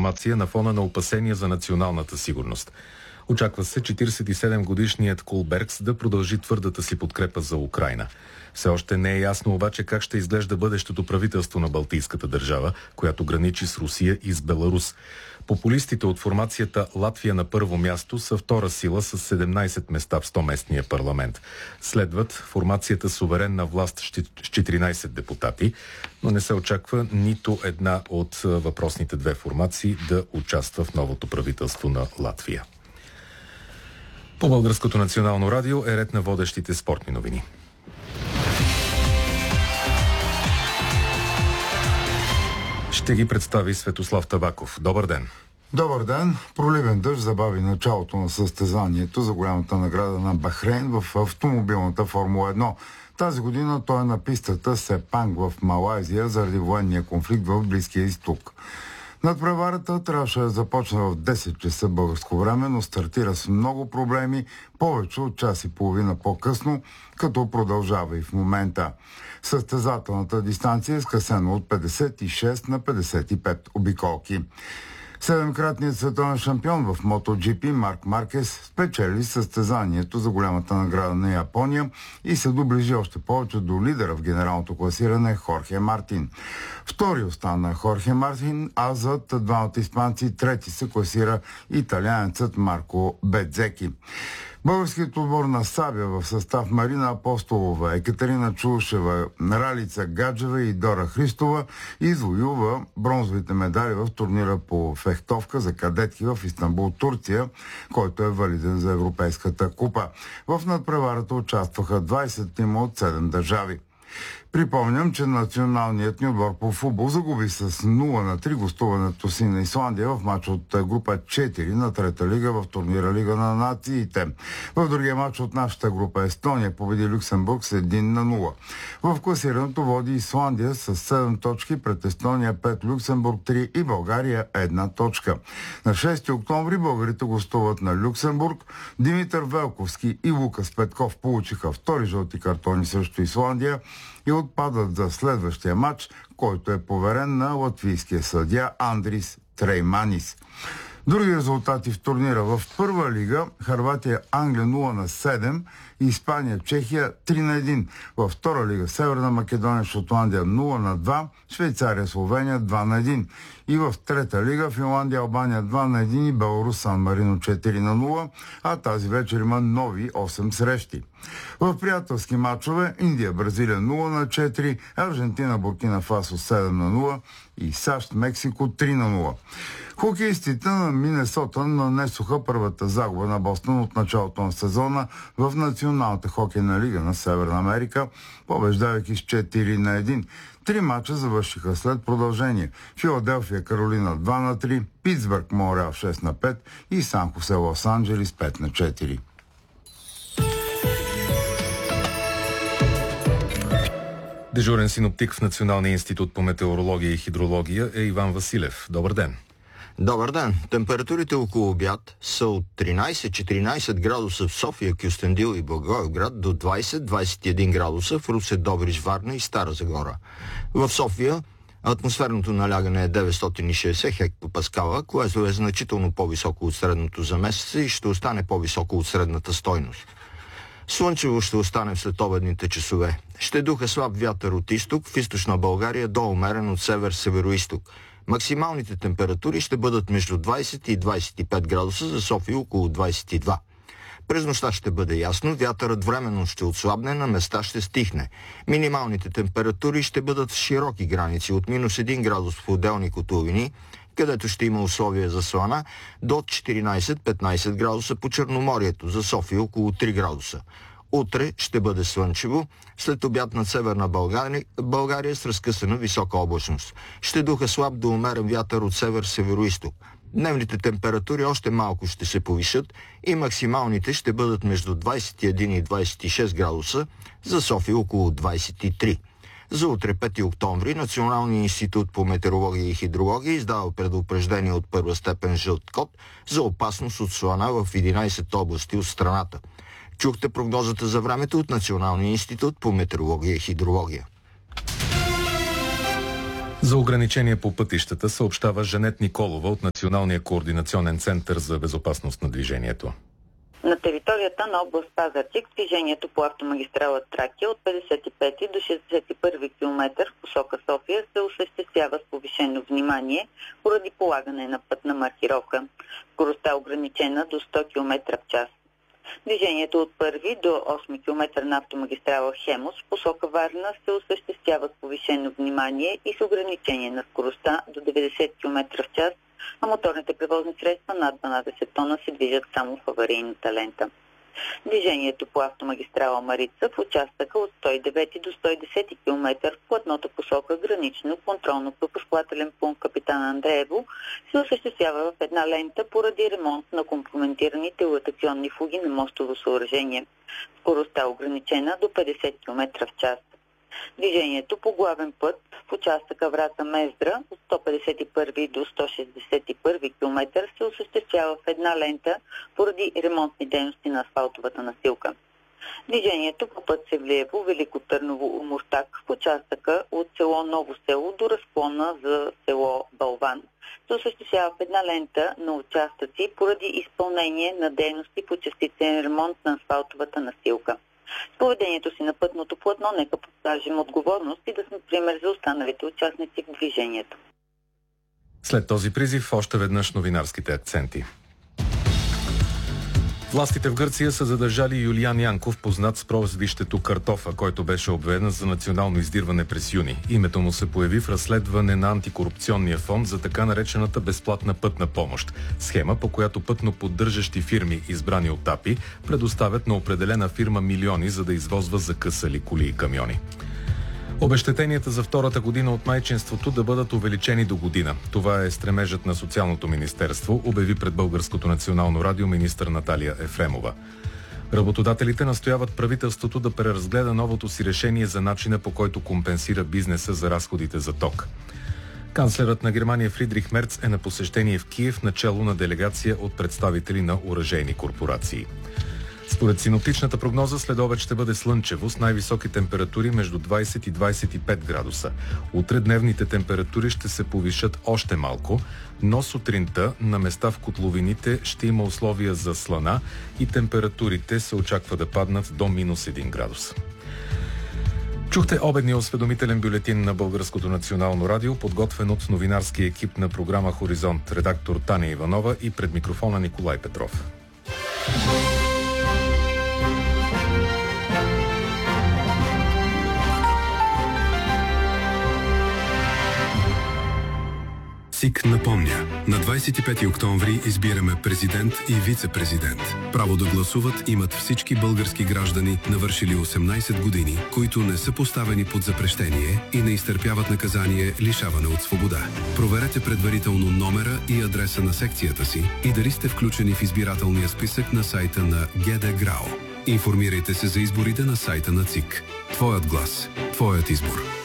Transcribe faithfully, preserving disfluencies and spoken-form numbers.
информация на фона на опасения за националната сигурност. Очаква се четиридесет и седем годишният Кулбергс да продължи твърдата си подкрепа за Украйна. Все още не е ясно обаче как ще изглежда бъдещето правителство на Балтийската държава, която граничи с Русия и с Беларус. Популистите от формацията Латвия на първо място са втора сила с седемнайсет места в сто-местния парламент. Следват формацията Суверенна власт с четиринайсет депутати, но не се очаква нито една от въпросните две формации да участва в новото правителство на Латвия. По Българското национално радио е ред на водещите спортни новини. Ще ги представи Светослав Табаков. Добър ден! Добър ден! Проливен дъжд забави началото на състезанието за голямата награда на Бахрейн в автомобилната Формула едно. Тази година той е на пистата Сепанг в Малайзия заради военния конфликт в Близкия изток. Надпреварата трябваше да започне в десет часа българско време, но стартира с много проблеми, повече от час и половина по-късно, като продължава и в момента. Състезателната дистанция е скъсена от петдесет и шест на петдесет и пет обиколки. Седемкратният световен шампион в MotoGP Марк Маркес спечели състезанието за голямата награда на Япония и се доближи още повече до лидера в генералното класиране Хорхе Мартин. Втори остана Хорхе Мартин, а зад двамата испанци трети се класира италианецът Марко Бедзеки. Българският отбор на Сабя в състав Марина Апостолова, Екатерина Чулшева, Ралица Гаджева и Дора Христова извоюва бронзовите медали в турнира по фехтовка за кадетки в Истанбул, Турция, който е валиден за Европейската купа. В надпреварата участваха двайсет тима от седем държави. Припомням, че националният ни отбор по футбол загуби с нула на три гостуването си на Исландия в матч от група четири на трета лига в турнира Лига на нациите. В другия матч от нашата група Естония победи Люксембург с един на нула. В класирането води Исландия с седем точки, пред Естония пет, Люксембург три и България една точка. На шести октомври българите гостуват на Люксембург. Димитър Велковски и Лукас Петков получиха втори жълти картони срещу Исландия и отпадат за следващия матч, който е поверен на латвийския съдия Андрис Трейманис. Други резултати в турнира: в първа лига Хърватия Англия нула на седем, Испания Чехия три на един. Във втора лига Северна Македония Шотландия нула на два, Швейцария Словения два на един. И в трета лига Финландия Албания два на един и Беларус Сан Марино четири на нула, а тази вечер има нови осем срещи. В приятелски матчове Индия Бразилия нула на четири, Аржентина Буркина Фасо седем на нула и САЩ Мексико три на нула. Хокеистите на Минесота нанесоха първата загуба на Бостън от началото на сезона в Националната хокейна лига на Северна Америка, побеждавайки с четири на един. Три мача завършиха след продължение. Филаделфия Каролина два на три, Питсбърг Монреал шест на пет и Сан Хосе Лос Анджелис пет на четири. Дежурен синоптик в Националния институт по метеорология и хидрология е Иван Василев. Добър ден! Добър ден! Температурите около обяд са от тринайсет-четиринайсет градуса в София, Кюстендил и Благоевград до двайсет-двайсет и един градуса в Русе, Добрич, Варна и Стара Загора. В София атмосферното налягане е деветстотин и шейсет хектопаскала, което е значително по-високо от средното за месеца и ще остане по-високо от средната стойност. Слънчево ще остане в следобедните часове. Ще духа слаб вятър от изток, в източна България до умерен от север-североизток. Максималните температури ще бъдат между двайсет и двайсет и пет градуса, за София около двайсет и два. През нощта ще бъде ясно, вятърът временно ще отслабне, на места ще стихне. Минималните температури ще бъдат в широки граници от минус един градус в отделни котловини, където ще има условия за слана, до четиринайсет-петнайсет градуса по Черноморието, за София около три градуса. Утре ще бъде слънчево, след обяд над Северна България, България с разкъсана висока облачност. Ще духа слаб до умерен вятър от север-североизток. Дневните температури още малко ще се повишат и максималните ще бъдат между двайсет и един и двайсет и шест градуса, за София около двайсет и три. За утре, пети октомври, Националният институт по метеорология и хидрология издава предупреждение от първа степен жълт код за опасност от слана в единайсет области от страната. Чухте прогнозата за времето от Националния институт по метеорология и хидрология. За ограничение по пътищата съобщава Жанет Николова от Националния координационен център за безопасност на движението. На територията на област Пазарджик движението по автомагистрала Тракия от петдесет и пети до шестдесет и първи километър в посока София се осъществява с повишено внимание поради полагане на пътна маркировка. Скоростта е ограничена до сто километра в час. Движението от първи до осми километър на автомагистрала Хемус в посока Варна се осъществява с повишено внимание и с ограничение на скоростта до деветдесет километра в час, а моторните превозни средства над дванадесет тона се движат само в аварийната лента. Движението по автомагистрала Марица в участъка от сто и девети до сто и десети километър в платната посока гранично контролно-пропускателен пункт Капитан Андреево се осъществява в една лента поради ремонт на компрометираните латационни фуги на мостово съоръжение. Скоростта е ограничена до петдесет километра в час. Движението по главен път в участъка Враца-Мездра от сто петдесет и първи до сто шестдесет и първи километър се осъществява в една лента поради ремонтни дейности на асфалтовата настилка. Движението по път Севлиево, Велико Търново, Омуртак в участъка от село Ново село до разклона за село Балван се осъществява в една лента на участъци поради изпълнение на дейности по частичен ремонт на асфалтовата настилка. С поведението си на пътното платно нека покажем отговорност и да сме пример за останалите участници в движението. След този призив още веднъж новинарските акценти. Властите в Гърция са задържали Юлиан Янков, познат с прозвището Картофа, който беше обвинен за национално издирване през юни. Името му се появи в разследване на антикорупционния фонд за така наречената безплатна пътна помощ. Схема, по която пътно поддържащи фирми, избрани от АПИ, предоставят на определена фирма милиони, за да извозва закъсали коли и камиони. Обезщетенията за втората година от майчинството да бъдат увеличени до година. Това е стремежът на Социалното министерство, обяви пред Българското национално радио министър Наталия Ефремова. Работодателите настояват правителството да преразгледа новото си решение за начина, по който компенсира бизнеса за разходите за ток. Канцлерът на Германия Фридрих Мерц е на посещение в Киев начело на делегация от представители на оръжейни корпорации. Според синоптичната прогноза следобед ще бъде слънчево с най-високи температури между двадесет и двадесет и пет градуса. Утре дневните температури ще се повишат още малко, но сутринта на места в котловините ще има условия за слана и температурите се очаква да паднат до минус един градус. Чухте обедния осведомителен бюлетин на Българското национално радио, подготвен от новинарския екип на програма Хоризонт, редактор Таня Иванова и пред микрофона Николай Петров. СИК напомня, на двадесет и пети октомври избираме президент и вице-президент. Право да гласуват имат всички български граждани, навършили осемнадесет години, които не са поставени под запрещение и не изтърпяват наказание лишаване от свобода. Проверете предварително номера и адреса на секцията си и дали сте включени в избирателния списък на сайта на ГД ГРАО. Информирайте се за изборите на сайта на ЦИК. Твоят глас, твоят избор.